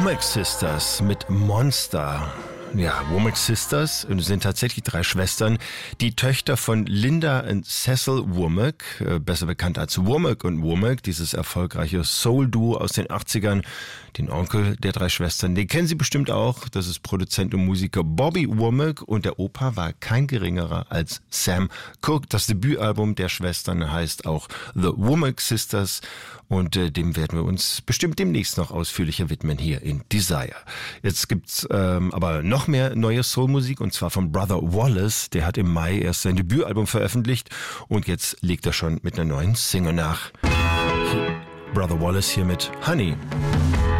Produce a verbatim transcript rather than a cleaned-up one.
Womack Sisters mit Monster. Ja, Womack Sisters sind tatsächlich drei Schwestern, die Töchter von Linda und Cecil Womack, besser bekannt als Womack und Womack, dieses erfolgreiche Soul-Duo aus den achtzigern. Den Onkel der drei Schwestern, den kennen Sie bestimmt auch, das ist Produzent und Musiker Bobby Womack, und der Opa war kein geringerer als Sam Cooke. Das Debütalbum der Schwestern heißt auch The Womack Sisters, und äh, dem werden wir uns bestimmt demnächst noch ausführlicher widmen hier in Desire. Jetzt gibt's ähm, aber noch mehr neue Soulmusik, und zwar von Brother Wallace. Der hat im Mai erst sein Debütalbum veröffentlicht und jetzt legt er schon mit einer neuen Single nach. Brother Wallace hier mit Honey.